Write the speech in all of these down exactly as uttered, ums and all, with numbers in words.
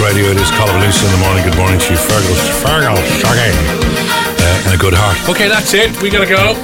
Radio. It is Colin Lucy in the morning. Good morning to you, Fergal. Fergal, Shaggy. Uh, and a good heart. Okay, that's it. We gotta go.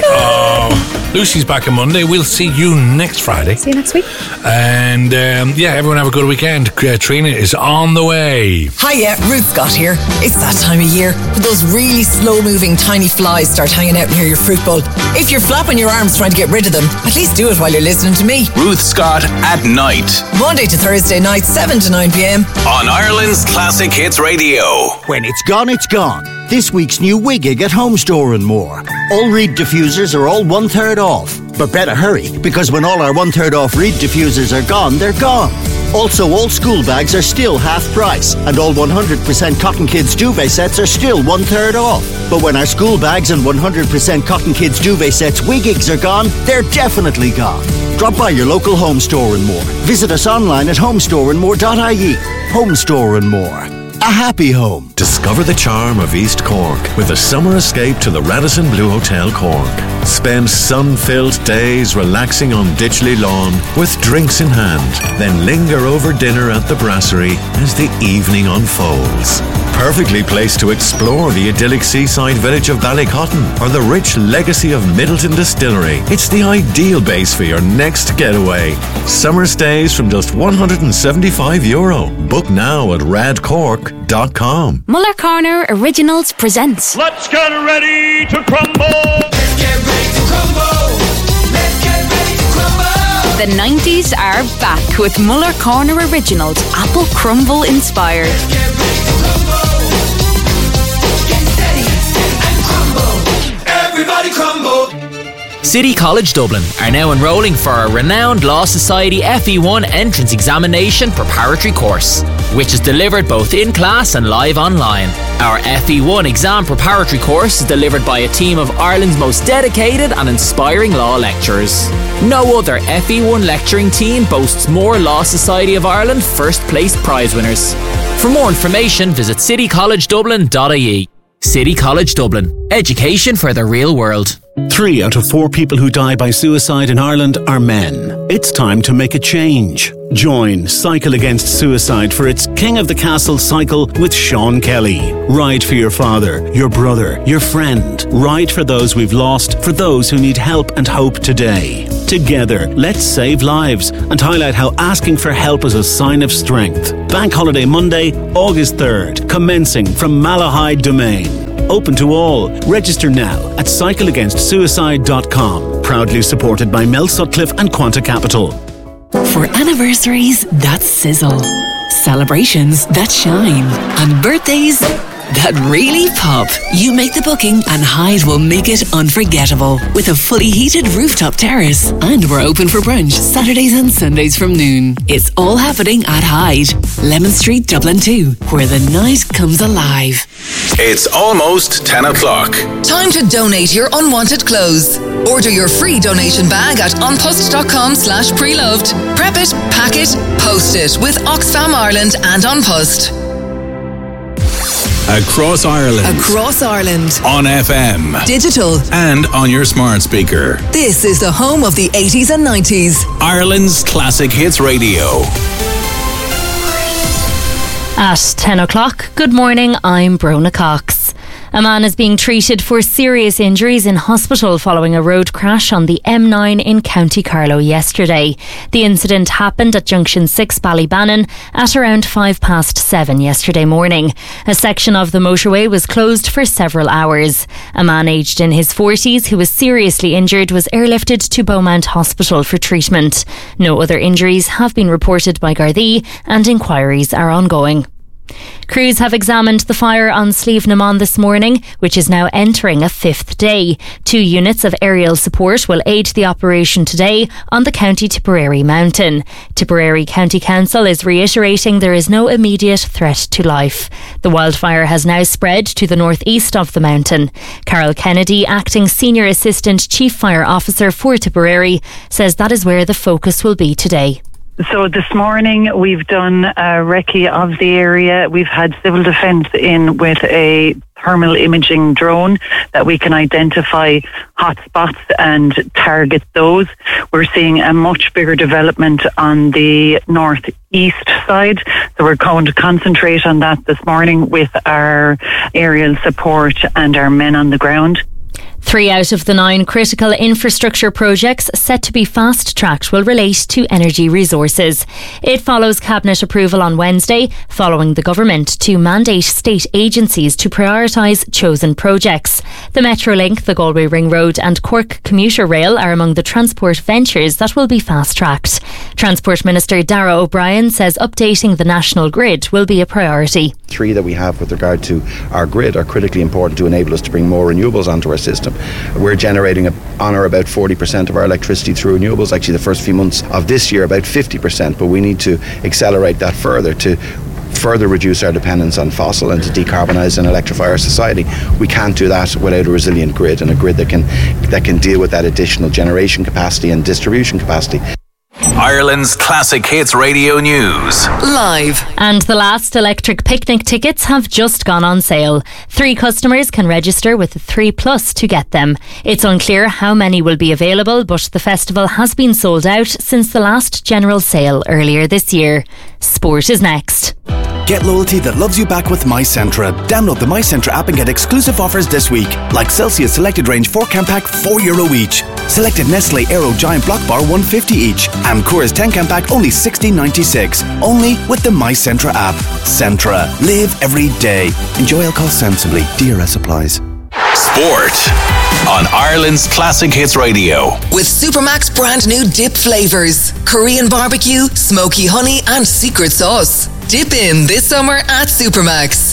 Oh, Lucy's back on Monday. We'll see you next Friday. See you next week. And um, yeah, everyone have a good weekend. Uh, Trina is on the way. Hiya, Ruth Scott here. It's that time of year when those really slow-moving tiny flies start hanging out near your fruit bowl. If you're flapping your arms trying to get rid of them, at least do it while you're listening to me. Ruth Scott at night. Monday to Thursday night, seven to nine p.m. on Ireland's Classic Hits Radio. When it's gone, it's gone. This week's new Wiggig at Home Store and More. All Reed diffusers are all one-third off. But better hurry, because when all our one-third off Reed diffusers are gone, they're gone. Also, all school bags are still half price, and all one hundred percent Cotton Kids duvet sets are still one-third off. But when our school bags and one hundred percent Cotton Kids duvet sets Wiggigs are gone, they're definitely gone. Drop by your local Home Store and More. Visit us online at homestore and more dot I E. Home Store and More. A happy home. Discover the charm of East Cork with a summer escape to the Radisson Blu Hotel Cork. Spend sun-filled days relaxing on Ditchley Lawn with drinks in hand. Then linger over dinner at the Brasserie as the evening unfolds. Perfectly placed to explore the idyllic seaside village of Ballycotton or the rich legacy of Middleton Distillery. It's the ideal base for your next getaway. Summer stays from just one hundred seventy-five euro. Book now at rad cork dot com. Muller Corner Originals presents Let's get ready to crumble! Let's get ready to crumble! Let's get ready to crumble! The nineties are back with Muller Corner Originals, Apple Crumble inspired. Let's get ready to crumble! Get steady and crumble! Everybody crumble! City College Dublin are now enrolling for a renowned Law Society F E one entrance examination preparatory course, which is delivered both in class and live online. Our F E one exam preparatory course is delivered by a team of Ireland's most dedicated and inspiring law lecturers. No other F E one lecturing team boasts more Law Society of Ireland first place prize winners. For more information, visit city college dublin dot I E. City College Dublin. Education for the real world. Three out of four people who die by suicide in Ireland are men. It's time to make a change. Join Cycle Against Suicide for its King of the Castle cycle with Sean Kelly. Ride for your father, your brother, your friend. Ride for those we've lost, for those who need help and hope today. Together, let's save lives and highlight how asking for help is a sign of strength. Bank Holiday Monday, August third, commencing from Malahide Domain. Open to all. Register now at cycle against suicide dot com. Proudly supported by Mel Sutcliffe and Quanta Capital. For anniversaries that sizzle, celebrations that shine, and birthdays that really pop, you make the booking and Hyde will make it unforgettable with a fully heated rooftop terrace. And we're open for brunch Saturdays and Sundays from noon. It's all happening at Hyde, Lemon Street, Dublin two, where the night comes alive. It's almost ten o'clock. Time to donate your unwanted clothes. Order your free donation bag at unpost.com slash preloved. Prep it, pack it, post it with Oxfam Ireland and Unpost. Across Ireland. Across Ireland. On F M. Digital. And on your smart speaker. This is the home of the eighties and nineties. Ireland's Classic Hits Radio. At ten o'clock, good morning, I'm Brona Cox. A man is being treated for serious injuries in hospital following a road crash on the M nine in County Carlow yesterday. The incident happened at Junction six Ballybannon at around five past seven yesterday morning. A section of the motorway was closed for several hours. A man aged in his forties who was seriously injured was airlifted to Beaumont Hospital for treatment. No other injuries have been reported by Gardaí and inquiries are ongoing. Crews have examined the fire on Slieve na Mon this morning, which is now entering a fifth day. Two units of aerial support will aid the operation today on the County Tipperary mountain. Tipperary County Council is reiterating there is no immediate threat to life. The wildfire has now spread to the northeast of the mountain. Carol Kennedy, Acting Senior Assistant Chief Fire Officer for Tipperary, says that is where the focus will be today. So this morning we've done a recce of the area. We've had civil defence in with a thermal imaging drone that we can identify hotspots and target those. We're seeing a much bigger development on the northeast side, so we're going to concentrate on that this morning with our aerial support and our men on the ground. Three out of the nine critical infrastructure projects set to be fast-tracked will relate to energy resources. It follows Cabinet approval on Wednesday, following the government to mandate state agencies to prioritise chosen projects. The Metrolink, the Galway Ring Road and Cork Commuter Rail are among the transport ventures that will be fast-tracked. Transport Minister Dara O'Brien says updating the national grid will be a priority. Three that we have with regard to our grid are critically important to enable us to bring more renewables onto our system. We're generating a, on or about forty percent of our electricity through renewables. Actually, the first few months of this year, about fifty percent, but we need to accelerate that further to further reduce our dependence on fossil and to decarbonise and electrify our society. We can't do that without a resilient grid, and a grid that can that can deal with that additional generation capacity and distribution capacity. Ireland's Classic Hits Radio News. Live. And the last electric picnic tickets have just gone on sale. Three customers can register with the three plus to get them. It's unclear how many will be available, but the festival has been sold out since the last general sale earlier this year. Sport is next. Get loyalty that loves you back with MyCentra. Download the MyCentra app and get exclusive offers this week. Like Celsius Selected Range four can pack, four euro each. Selected Nestle Aero Giant Block Bar, one fifty each. And Coors ten can pack, only sixteen ninety-six. Only with the MyCentra app. Centra. Live every day. Enjoy alcohol sensibly. D R S applies. Sport on Ireland's Classic Hits Radio. With Supermax brand new dip flavours. Korean barbecue, smoky honey and secret sauce. Dip in this summer at Supermax.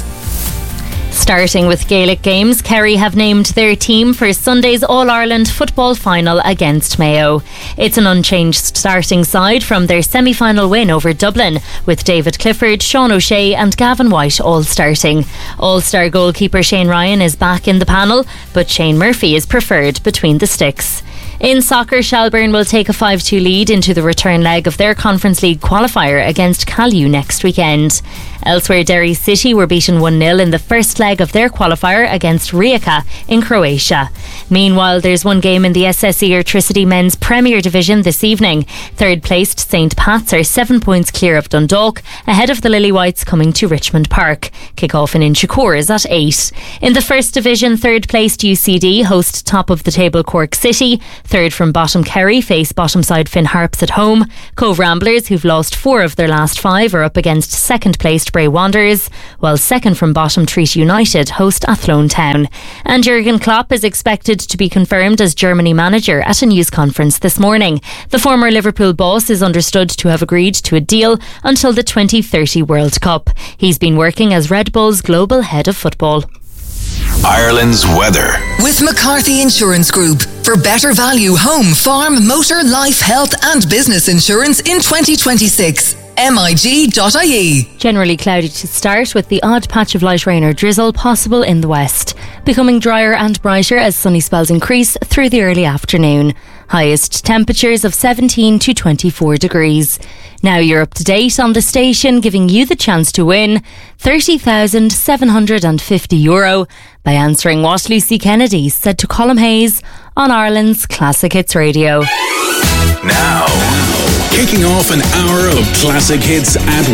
Starting with Gaelic games, Kerry have named their team for Sunday's All-Ireland football final against Mayo. It's an unchanged starting side from their semi-final win over Dublin, with David Clifford, Sean O'Shea and Gavin White all starting. All-star goalkeeper Shane Ryan is back in the panel, but Shane Murphy is preferred between the sticks. In soccer, Shelburne will take a five two lead into the return leg of their Conference League qualifier against Calyu next weekend. Elsewhere, Derry City were beaten one nil in the first leg of their qualifier against Rijeka in Croatia. Meanwhile, there's one game in the S S E Airtricity Men's Premier Division this evening. Third placed Saint Pat's are seven points clear of Dundalk, ahead of the Lily Whites coming to Richmond Park. Kick-off in Inchicore is at eight. In the First Division, third placed U C D host top of the table Cork City. Third from bottom Kerry face bottom side Finn Harps at home. Cove Ramblers, who've lost four of their last five, are up against second placed Bray Wanderers, while second from bottom Treaty United host Athlone Town. And Jurgen Klopp is expected to be confirmed as Germany manager at a news conference this morning. The former Liverpool boss is understood to have agreed to a deal until the twenty thirty World Cup. He's been working as Red Bull's global head of football. Ireland's weather. With McCarthy Insurance Group. For better value home, farm, motor, life, health and business insurance in twenty twenty-six. M I G dot I E. Generally cloudy to start, with the odd patch of light rain or drizzle possible in the west. Becoming drier and brighter as sunny spells increase through the early afternoon. Highest temperatures of seventeen to twenty-four degrees. Now you're up to date on the station, giving you the chance to win thirty thousand seven hundred fifty euro by answering what Lucy Kennedy said to Colm Hayes on Ireland's Classic Hits Radio. Now, kicking off an hour of classic hits at